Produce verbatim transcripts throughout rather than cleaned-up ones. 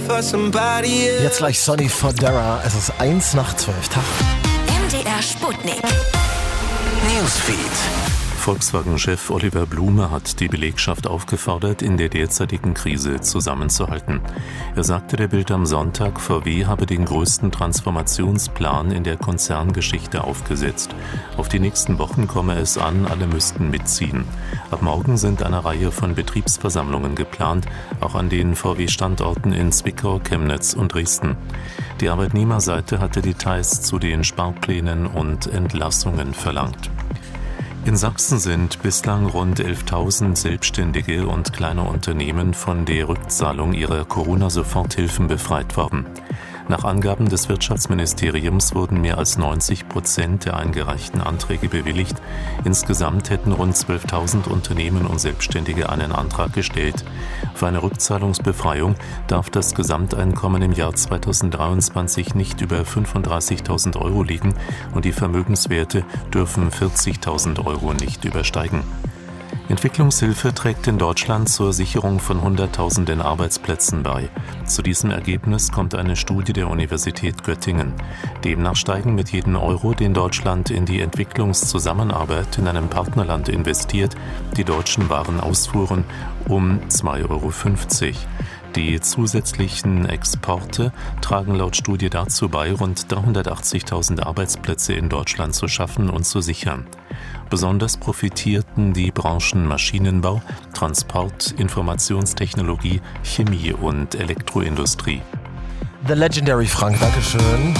for somebody else. Jetzt gleich Sonny Fodera. Es ist eins nach zwölf. Tag. M D R Sputnik. Newsfeed. Volkswagen-Chef Oliver Blume hat die Belegschaft aufgefordert, in der derzeitigen Krise zusammenzuhalten. Er sagte der Bild am Sonntag, V W habe den größten Transformationsplan in der Konzerngeschichte aufgesetzt. Auf die nächsten Wochen komme es an, alle müssten mitziehen. Ab morgen sind eine Reihe von Betriebsversammlungen geplant, auch an den V W-Standorten in Zwickau, Chemnitz und Dresden. Die Arbeitnehmerseite hatte Details zu den Sparplänen und Entlassungen verlangt. In Sachsen sind bislang rund elftausend Selbstständige und kleine Unternehmen von der Rückzahlung ihrer Corona-Soforthilfen befreit worden. Nach Angaben des Wirtschaftsministeriums wurden mehr als neunzig Prozent der eingereichten Anträge bewilligt. Insgesamt hätten rund zwölftausend Unternehmen und Selbstständige einen Antrag gestellt. Für eine Rückzahlungsbefreiung darf das Gesamteinkommen im Jahr zweitausenddreiundzwanzig nicht über fünfunddreißigtausend Euro liegen und die Vermögenswerte dürfen vierzigtausend Euro nicht übersteigen. Entwicklungshilfe trägt in Deutschland zur Sicherung von Hunderttausenden Arbeitsplätzen bei. Zu diesem Ergebnis kommt eine Studie der Universität Göttingen. Demnach steigen mit jedem Euro, den Deutschland in die Entwicklungszusammenarbeit in einem Partnerland investiert, die deutschen Warenausfuhren um zwei Euro fünfzig. Die zusätzlichen Exporte tragen laut Studie dazu bei, rund dreihundertachtzigtausend Arbeitsplätze in Deutschland zu schaffen und zu sichern. Besonders profitierten die Branchen Maschinenbau, Transport, Informationstechnologie, Chemie und Elektroindustrie. The Legendary Frank, Dankeschön.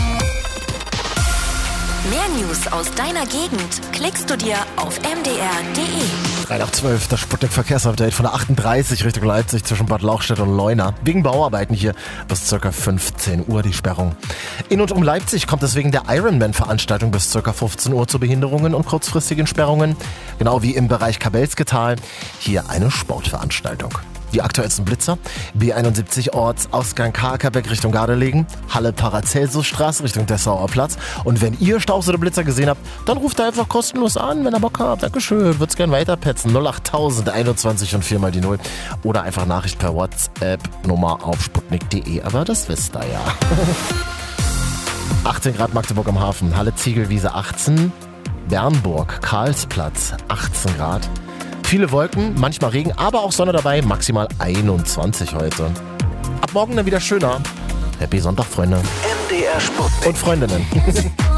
Mehr News aus deiner Gegend klickst du dir auf m d r punkt d e. drei nach zwölf, das Sputnik-Verkehrsupdate von der achtunddreißig Richtung Leipzig zwischen Bad Lauchstädt und Leuna. Wegen Bauarbeiten hier bis ca. fünfzehn Uhr die Sperrung. In und um Leipzig kommt es wegen der Ironman-Veranstaltung bis ca. fünfzehn Uhr zu Behinderungen und kurzfristigen Sperrungen. Genau wie im Bereich Kabelsketal. Hier eine Sportveranstaltung. Die aktuellsten Blitzer: B einundsiebzig Ortsausgang Karkerbeck Richtung Gardelegen, Halle Paracelsusstraße Richtung Dessauer Platz. Und wenn ihr Staus oder Blitzer gesehen habt, dann ruft da einfach kostenlos an, wenn ihr Bock habt. Dankeschön, würd's gern weiterpetzen. null achttausend einundzwanzig und vier mal die null. Oder einfach Nachricht per WhatsApp Nummer auf sputnik punkt d e. Aber das wisst ihr ja. achtzehn Grad Magdeburg am Hafen, Halle Ziegelwiese achtzehn, Bernburg Karlsplatz achtzehn Grad. Viele Wolken, manchmal Regen, aber auch Sonne dabei, maximal einundzwanzig heute. Ab morgen dann wieder schöner. Happy Sonntag, Freunde. M D R Sputnik. Und Freundinnen.